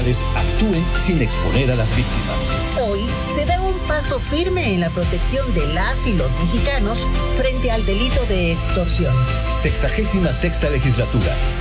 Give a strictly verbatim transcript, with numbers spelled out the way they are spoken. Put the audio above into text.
autoridades actúen sin exponer a las víctimas. Hoy se da un paso firme en la protección de las y los mexicanos frente al delito de extorsión. Sexagésima sexta legislatura.